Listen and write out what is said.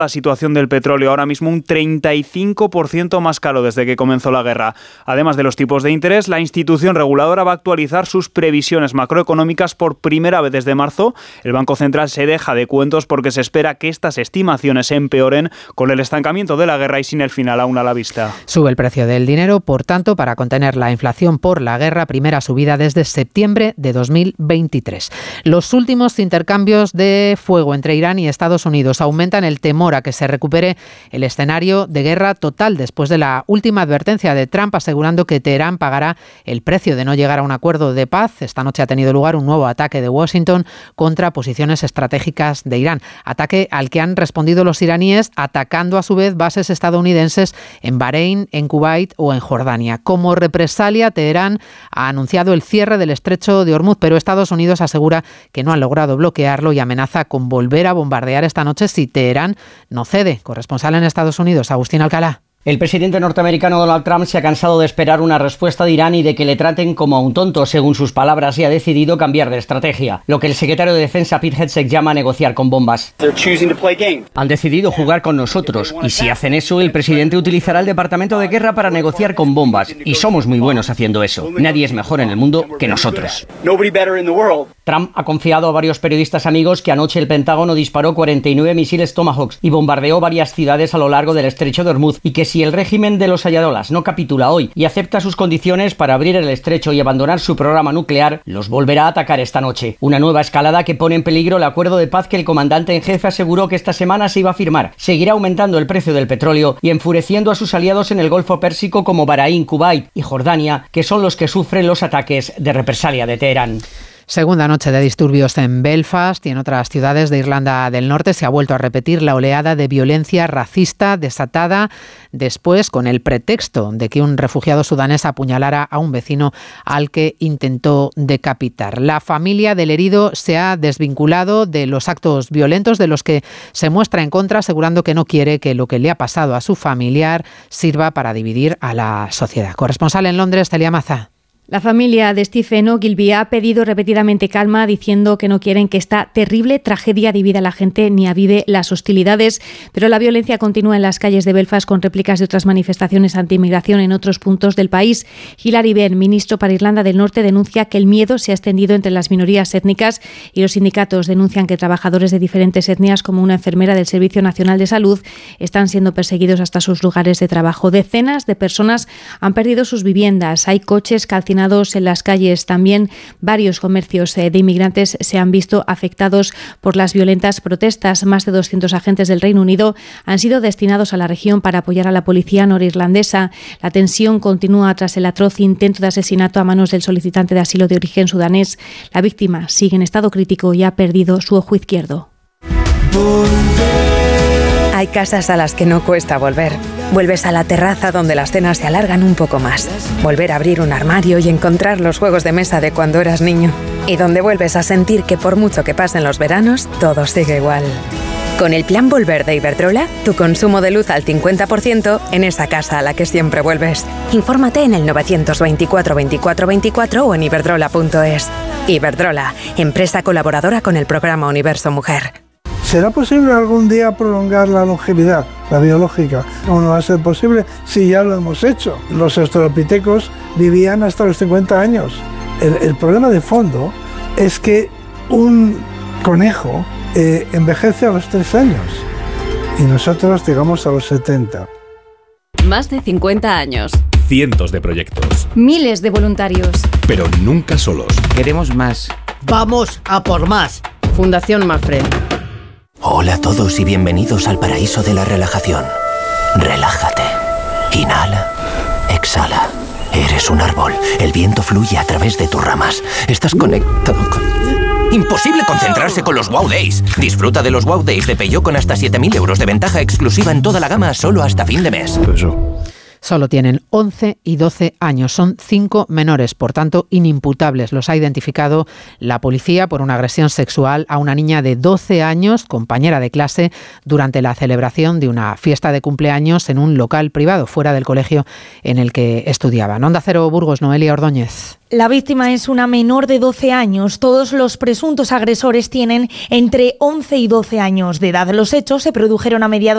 La situación del petróleo ahora mismo un 35% más caro desde que comenzó la guerra. Además de los tipos de interés, la institución reguladora va a actualizar sus previsiones macroeconómicas por primera vez desde marzo. El Banco Central se deja de cuentos porque se espera que estas estimaciones se empeoren con el estancamiento de la guerra y sin el final aún a la vista. Sube el precio del dinero, por tanto, para contener la inflación por la guerra, primera subida desde septiembre de 2023. Los últimos intercambios de fuego entre Irán y Estados Unidos aumentan el temor a que se recupere el escenario de guerra total después de la última advertencia de Trump asegurando que Teherán pagará el precio de no llegar a un acuerdo de paz. Esta noche ha tenido lugar un nuevo ataque de Washington contra posiciones estratégicas de Irán. Ataque al que han respondido los iraníes atacando a su vez bases estadounidenses en Bahrein, en Kuwait o en Jordania. Como represalia, Teherán ha anunciado el cierre del estrecho de Hormuz, pero Estados Unidos asegura que no han logrado bloquearlo y amenaza con volver a bombardear esta noche si Teherán no cede. Corresponsal en Estados Unidos, Agustín Alcalá. El presidente norteamericano Donald Trump se ha cansado de esperar una respuesta de Irán y de que le traten como a un tonto, según sus palabras, y ha decidido cambiar de estrategia, lo que el secretario de Defensa Pete Hegseth llama negociar con bombas. Han decidido jugar con nosotros, y si hacen eso, el presidente utilizará el Departamento de Guerra para negociar con bombas, y somos muy buenos haciendo eso. Nadie es mejor en el mundo que nosotros. Trump ha confiado a varios periodistas amigos que anoche el Pentágono disparó 49 misiles Tomahawks y bombardeó varias ciudades a lo largo del estrecho de Hormuz, y que si el régimen de los ayatolás no capitula hoy y acepta sus condiciones para abrir el estrecho y abandonar su programa nuclear, los volverá a atacar esta noche. Una nueva escalada que pone en peligro el acuerdo de paz que el comandante en jefe aseguró que esta semana se iba a firmar. Seguirá aumentando el precio del petróleo y enfureciendo a sus aliados en el Golfo Pérsico como Bahrein, Kuwait y Jordania, que son los que sufren los ataques de represalia de Teherán. Segunda noche de disturbios en Belfast y en otras ciudades de Irlanda del Norte. Se ha vuelto a repetir la oleada de violencia racista desatada después con el pretexto de que un refugiado sudanés apuñalara a un vecino al que intentó decapitar. La familia del herido se ha desvinculado de los actos violentos de los que se muestra en contra, asegurando que no quiere que lo que le ha pasado a su familiar sirva para dividir a la sociedad. Corresponsal en Londres, Celia Maza. La familia de Stephen Ogilvy ha pedido repetidamente calma, diciendo que no quieren que esta terrible tragedia divida a la gente ni avive las hostilidades, pero la violencia continúa en las calles de Belfast con réplicas de otras manifestaciones anti-inmigración en otros puntos del país. Hilary Benn, ministro para Irlanda del Norte, denuncia que el miedo se ha extendido entre las minorías étnicas y los sindicatos denuncian que trabajadores de diferentes etnias, como una enfermera del Servicio Nacional de Salud, están siendo perseguidos hasta sus lugares de trabajo. Decenas de personas han perdido sus viviendas, hay coches calcinados en las calles. También varios comercios de inmigrantes se han visto afectados por las violentas protestas. Más de 200 agentes del Reino Unido han sido destinados a la región para apoyar a la policía norirlandesa. La tensión continúa tras el atroz intento de asesinato a manos del solicitante de asilo de origen sudanés. La víctima sigue en estado crítico y ha perdido su ojo izquierdo. Hay casas a las que no cuesta volver. Vuelves a la terraza donde las cenas se alargan un poco más. Volver a abrir un armario y encontrar los juegos de mesa de cuando eras niño. Y donde vuelves a sentir que por mucho que pasen los veranos, todo sigue igual. Con el plan Volver de Iberdrola, tu consumo de luz al 50% en esa casa a la que siempre vuelves. Infórmate en el 924 24 24 o en iberdrola.es. Iberdrola, empresa colaboradora con el programa Universo Mujer. ¿Será posible algún día prolongar la longevidad, la biológica? ¿Cómo no va a ser posible si ya lo hemos hecho? Los australopitecos vivían hasta los 50 años. El problema de fondo es que un conejo envejece a los 3 años y nosotros llegamos a los 70. Más de 50 años. Cientos de proyectos. Miles de voluntarios. Pero nunca solos. Queremos más. Vamos a por más. Fundación Mafre. Hola a todos y bienvenidos al paraíso de la relajación. Relájate. Inhala. Exhala. Eres un árbol. El viento fluye a través de tus ramas. Estás conectado con... ¡Imposible concentrarse con los Wow Days! Disfruta de los Wow Days de Peugeot con hasta 7.000 euros de ventaja exclusiva en toda la gama solo hasta fin de mes. Solo tienen 11 y 12 años. Son 5 menores, por tanto, inimputables. Los ha identificado la policía por una agresión sexual a una niña de 12 años, compañera de clase, durante la celebración de una fiesta de cumpleaños en un local privado fuera del colegio en el que estudiaban. Onda Cero Burgos, Noelia Ordóñez. La víctima es una menor de 12 años. Todos los presuntos agresores tienen entre 11 y 12 años de edad. Los hechos se produjeron a mediados